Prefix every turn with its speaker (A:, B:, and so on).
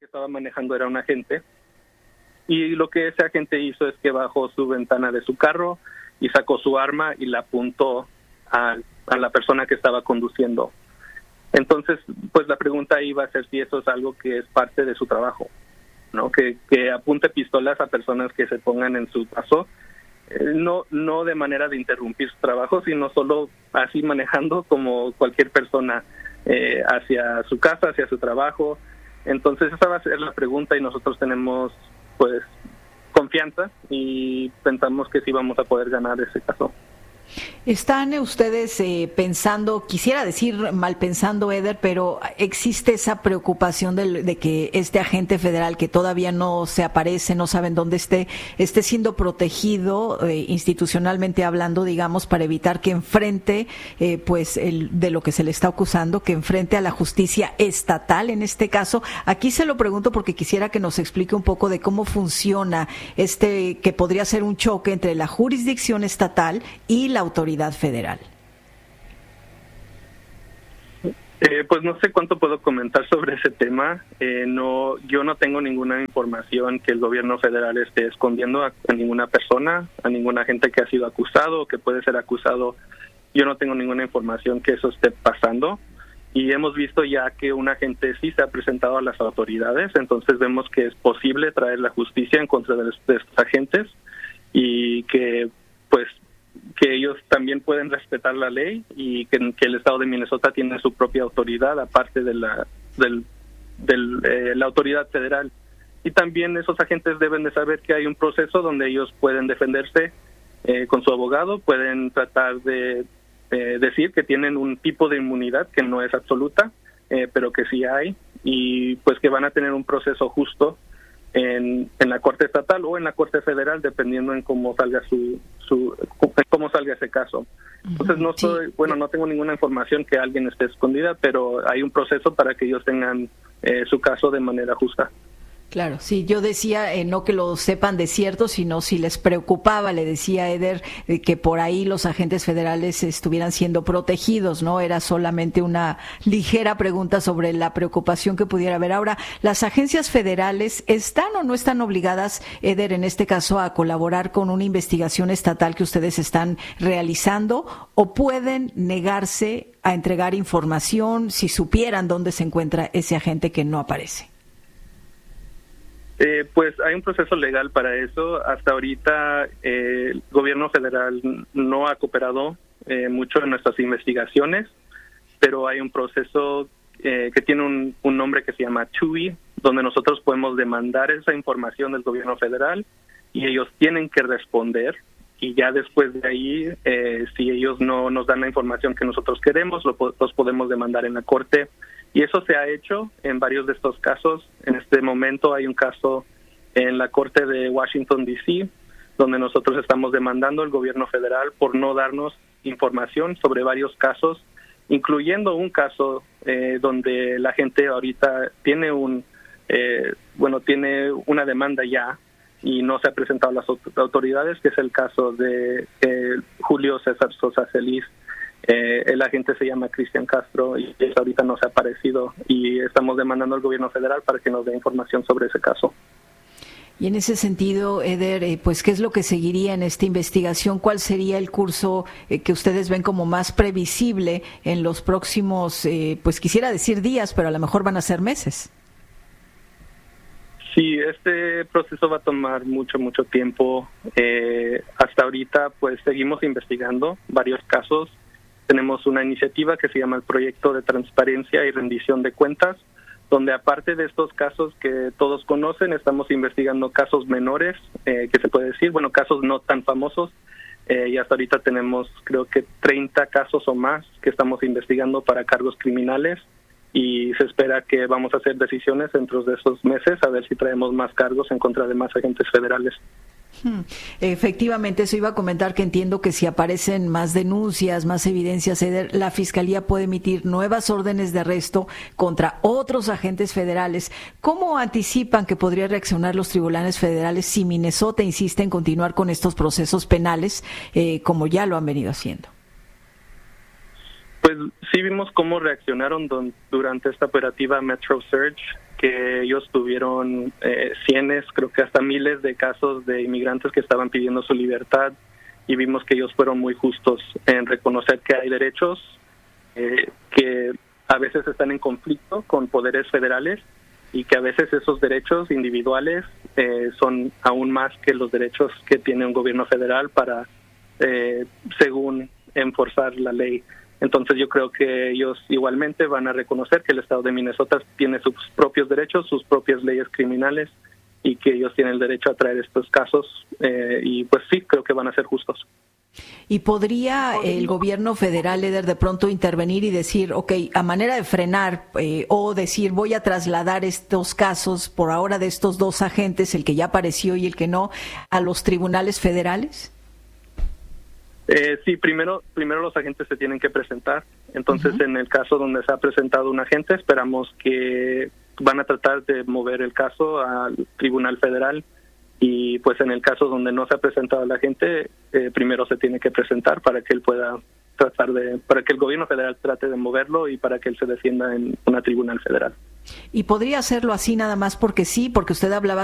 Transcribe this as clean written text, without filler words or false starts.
A: que estaba manejando era un agente, y lo que ese agente hizo es que bajó su ventana de su carro y sacó su arma y la apuntó a la persona que estaba conduciendo. Entonces, pues la pregunta iba a ser si eso es algo que es parte de su trabajo, ¿no? Que apunte pistolas a personas que se pongan en su paso, no de manera de interrumpir su trabajo, sino solo así manejando como cualquier persona hacia su casa, hacia su trabajo. Entonces esa va a ser la pregunta y nosotros tenemos pues confianza y pensamos que sí vamos a poder ganar ese caso.
B: ¿Están ustedes pensando, quisiera decir mal pensando, Eder, pero existe esa preocupación de que este agente federal que todavía no se aparece, no saben dónde esté siendo protegido institucionalmente hablando, digamos, para evitar que enfrente de lo que se le está acusando, que enfrente a la justicia estatal en este caso? Aquí se lo pregunto porque quisiera que nos explique un poco de cómo funciona que podría ser un choque entre la jurisdicción estatal y la autoridad federal.
A: Pues no sé cuánto puedo comentar sobre ese tema. Yo no tengo ninguna información que el gobierno federal esté escondiendo a ninguna persona, a ningún agente que ha sido acusado o que puede ser acusado. Yo no tengo ninguna información que eso esté pasando. Y hemos visto ya que un agente sí se ha presentado a las autoridades, entonces vemos que es posible traer la justicia en contra de estos agentes y que pues que ellos también pueden respetar la ley y que el estado de Minnesota tiene su propia autoridad aparte de la autoridad federal. Y también esos agentes deben de saber que hay un proceso donde ellos pueden defenderse con su abogado, pueden tratar de decir que tienen un tipo de inmunidad que no es absoluta, pero que sí hay, y pues que van a tener un proceso justo en la corte estatal o en la corte federal, dependiendo en cómo salga cómo salga ese caso. Entonces no tengo ninguna información que alguien esté escondida, pero hay un proceso para que ellos tengan su caso de manera justa.
B: Claro, sí, yo decía no que lo sepan de cierto, sino si les preocupaba, le decía Eder, que por ahí los agentes federales estuvieran siendo protegidos, ¿no? Era solamente una ligera pregunta sobre la preocupación que pudiera haber. Ahora, ¿las agencias federales están o no están obligadas, Eder, en este caso, a colaborar con una investigación estatal que ustedes están realizando, o pueden negarse a entregar información si supieran dónde se encuentra ese agente que no aparece?
A: Pues hay un proceso legal para eso. Hasta ahorita el gobierno federal no ha cooperado mucho en nuestras investigaciones, pero hay un proceso que tiene un nombre que se llama TUI, donde nosotros podemos demandar esa información del gobierno federal y ellos tienen que responder, y ya después de ahí, si ellos no nos dan la información que nosotros queremos, los podemos demandar en la corte. Y eso se ha hecho en varios de estos casos. En este momento hay un caso en la Corte de Washington, D.C., donde nosotros estamos demandando al gobierno federal por no darnos información sobre varios casos, incluyendo un caso donde la gente ahorita tiene tiene una demanda ya y no se ha presentado a las autoridades, que es el caso de Julio César Sosa Celis. El agente se llama Cristian Castro y ahorita no se ha aparecido, y estamos demandando al gobierno federal para que nos dé información sobre ese caso.
B: Y en ese sentido, Eder, pues, ¿qué es lo que seguiría en esta investigación? ¿Cuál sería el curso que ustedes ven como más previsible en los próximos, pues quisiera decir días, pero a lo mejor van a ser meses?
A: Sí, este proceso va a tomar mucho tiempo. Hasta ahorita, pues, seguimos investigando varios casos. Tenemos una iniciativa que se llama el Proyecto de Transparencia y Rendición de Cuentas, donde aparte de estos casos que todos conocen, estamos investigando casos menores, que se puede decir, casos no tan famosos, y hasta ahorita tenemos creo que 30 casos o más que estamos investigando para cargos criminales, y se espera que vamos a hacer decisiones dentro de esos meses a ver si traemos más cargos en contra de más agentes federales.
B: Efectivamente, eso iba a comentar, que entiendo que si aparecen más denuncias, más evidencias, Eder, la Fiscalía puede emitir nuevas órdenes de arresto contra otros agentes federales. ¿Cómo anticipan que podrían reaccionar los tribunales federales si Minnesota insiste en continuar con estos procesos penales como ya lo han venido haciendo?
A: Pues sí vimos cómo reaccionaron durante esta operativa Metro Surge, que ellos tuvieron cientos, creo que hasta miles de casos de inmigrantes que estaban pidiendo su libertad, y vimos que ellos fueron muy justos en reconocer que hay derechos que a veces están en conflicto con poderes federales, y que a veces esos derechos individuales son aún más que los derechos que tiene un gobierno federal para, según, enforzar la ley. Entonces yo creo que ellos igualmente van a reconocer que el estado de Minnesota tiene sus propios derechos, sus propias leyes criminales, y que ellos tienen el derecho a traer estos casos, y pues sí, creo que van a ser justos.
B: ¿Y podría el gobierno federal, Eder, de pronto intervenir y decir, ok, a manera de frenar, o decir, voy a trasladar estos casos por ahora de estos dos agentes, el que ya apareció y el que no, a los tribunales federales?
A: Sí, primero los agentes se tienen que presentar. Entonces, en el caso donde se ha presentado un agente, esperamos que van a tratar de mover el caso al tribunal federal, y pues en el caso donde no se ha presentado el agente, primero se tiene que presentar para que él pueda para que el gobierno federal trate de moverlo y para que él se defienda en una tribunal federal.
B: ¿Y podría hacerlo así nada más porque sí? Porque usted hablaba